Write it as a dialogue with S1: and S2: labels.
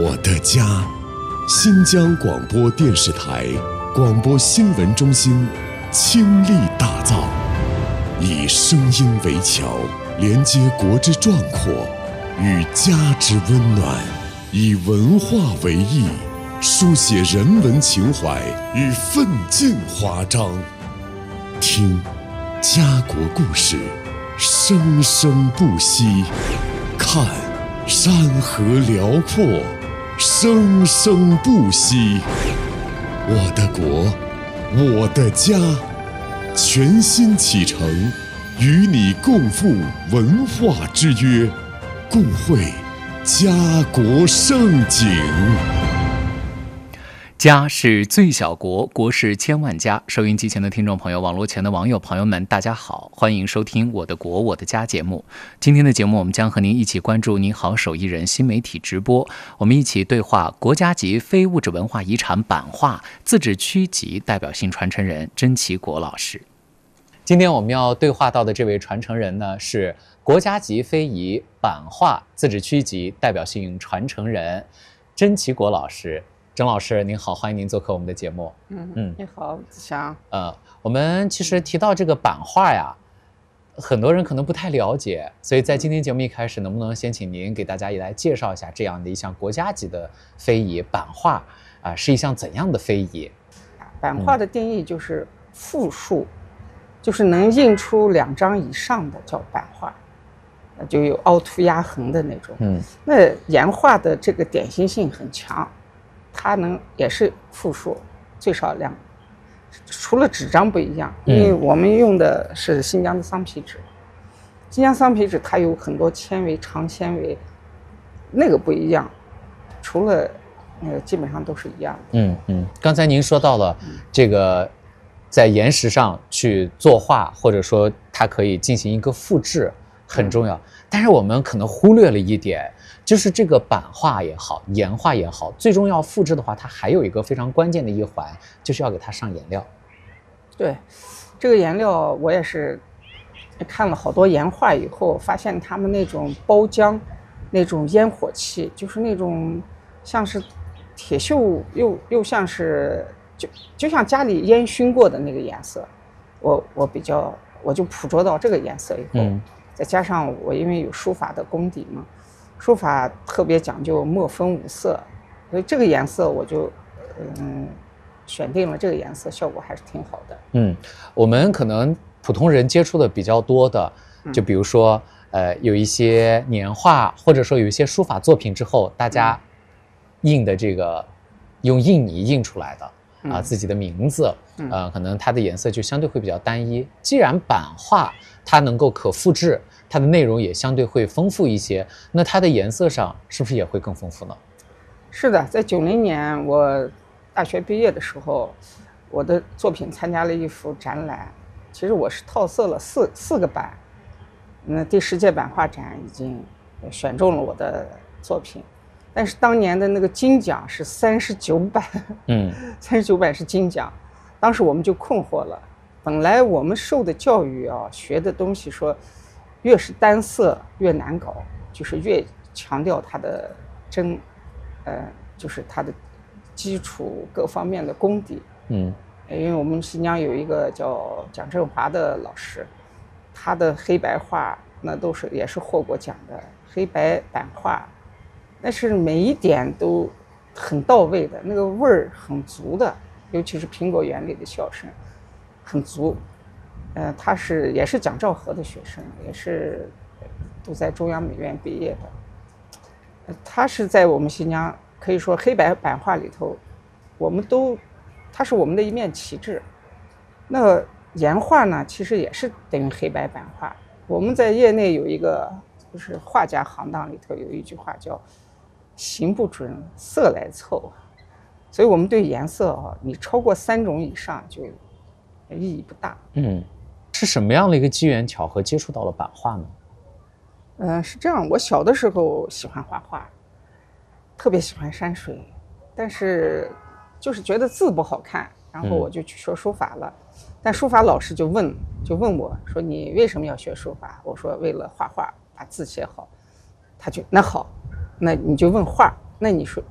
S1: 我的家，新疆广播电视台广播新闻中心倾力打造，以声音为桥，连接国之壮阔与家之温暖，以文化为翼，书写人文情怀与奋进华章。听家国故事，生生不息；看山河辽阔，生生不息。我的国，我的家，全新启程，与你共赴文化之约，共绘家国盛景。
S2: 家是最小国，国是千万家。收音机前的听众朋友，网络前的网友朋友们，大家好，欢迎收听《我的国我的家》节目。今天的节目，我们将和您一起关注你好手艺人新媒体直播，我们一起对话国家级非物质文化遗产版画自治区级代表性传承人甄其国老师。今天我们要对话到的这位传承人呢，是国家级非遗版画自治区级代表性传承人甄其国老师。甄老师您好，欢迎您做客我们的节目。
S3: 你好，子祥。
S2: 我们其实提到这个版画呀，很多人可能不太了解，所以在今天节目一开始，能不能先请您给大家也来介绍一下这样的一项国家级的非遗版画是一项怎样的非遗？
S3: 版画的定义就是复数，就是能印出2张以上的叫版画，就有凹凸压痕的那种。那岩画的这个典型性很强。它也是复数，最少2，除了纸张不一样，因为我们用的是新疆的桑皮纸，新疆桑皮纸它有很多纤维，长纤维，那个不一样，除了那个基本上都是一样的。
S2: 刚才您说到了这个在岩石上去作画，或者说它可以进行一个复制，很重要。但是我们可能忽略了一点，就是这个版画也好，岩画也好，最终要复制的话，它还有一个非常关键的一环，就是要给它上颜料。
S3: 对，这个颜料我也是看了好多岩画以后，发现他们那种包浆，那种烟火气，就是那种像是铁锈又像是就像家里烟熏过的那个颜色，我就捕捉到这个颜色以后，再加上我因为有书法的功底嘛，书法特别讲究墨分5色，所以这个颜色我就选定了这个颜色，效果还是挺好的。
S2: 我们可能普通人接触的比较多的，就比如说有一些年画，或者说有一些书法作品之后，大家印的这个用印泥印出来的自己的名字，可能它的颜色就相对会比较单一。既然版画它能够可复制，它的内容也相对会丰富一些，那它的颜色上是不是也会更丰富呢？
S3: 是的，在90年我大学毕业的时候，我的作品参加了一幅展览，其实我是套色了四个版，那第10届版画展已经选中了我的作品，但是当年的那个金奖是39版，39版是金奖，当时我们就困惑了。本来我们受的教育学的东西说，越是单色越难搞，就是越强调它的就是它的基础各方面的功底。因为我们新疆有一个叫蒋振华的老师，他的黑白画那也是获过奖的黑白版画，但是每一点都很到位的，那个味儿很足的，尤其是苹果园里的笑声很足。他也是蒋兆和的学生，也是都在中央美院毕业的。他是在我们新疆可以说黑白版画里头，它是我们的一面旗帜。那岩画呢，其实也是等于黑白版画。我们在业内有一个，就是画家行当里头有一句话叫“形不准，色来凑”，所以我们对颜色你超过3种以上就意义不大。
S2: 是什么样的一个机缘巧合接触到了版画呢？
S3: 是这样，我小的时候喜欢画画，特别喜欢山水，但是就是觉得字不好看，然后我就去学书法了。但书法老师就问我说：“你为什么要学书法？”我说：“为了画画，把字写好。”他就那好，那你就问画，那你说